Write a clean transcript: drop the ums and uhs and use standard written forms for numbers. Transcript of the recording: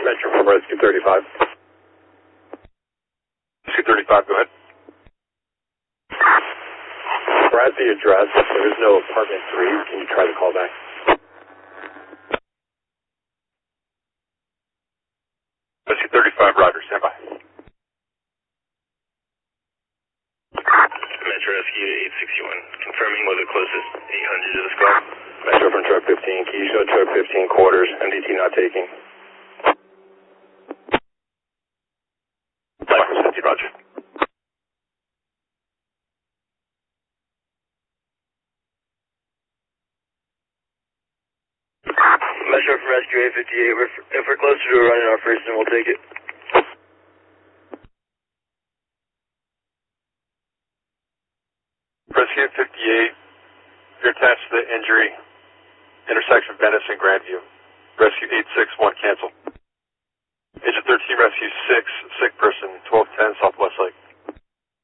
Metro from Rescue 35. Rescue 35, go ahead. We're at the address. There is no apartment 3. Can you try to call back? Rescue 35, Roger, stand by. Metro Rescue 861, confirming we're the closest 800 to the squad. Metro from truck 15. Can you show truck 15 quarters? MDT not taking. Likewise 50, Roger. Metro from Rescue 858, if we're closer to running our first, then we'll take it. Rescue 58, you're attached to the injury, intersection Venice and Grandview. Rescue 861, cancel. Agent 13, Rescue 6, sick person, 1210 South